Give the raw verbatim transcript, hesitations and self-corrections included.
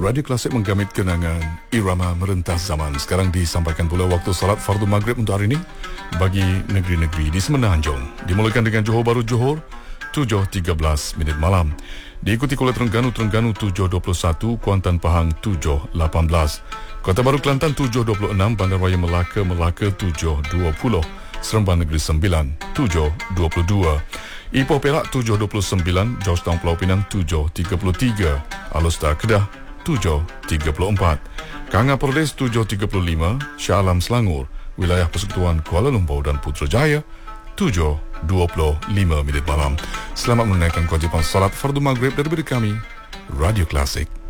Radio Klasik menggamit kenangan irama merentas zaman. Sekarang disampaikan pula waktu salat fardu maghrib untuk hari ini bagi negeri-negeri di Semenanjung Anjong. Dimulakan dengan Johor Bahru Johor tujuh tiga belas minit malam. Diikuti oleh Terengganu Terengganu tujuh dua puluh satu, Kuantan Pahang tujuh lapan belas, Kota Baru Kelantan tujuh dua puluh enam, Bandarraya Melaka Melaka tujuh dua puluh, Seremban Negeri Sembilan tujuh dua puluh dua, Ipoh Perak tujuh dua puluh sembilan, Georgetown Pulau Pinang tujuh tiga puluh tiga, Alor Kedah tujuh tiga puluh empat, Kanga Perlis tujuh tiga puluh lima, Shah Alam Selangor, Wilayah Persekutuan Kuala Lumpur dan Putrajaya tujuh dua puluh lima minit malam. Selamat menunaikan kewajipan salat fardu maghrib dari kami, Radio Klasik.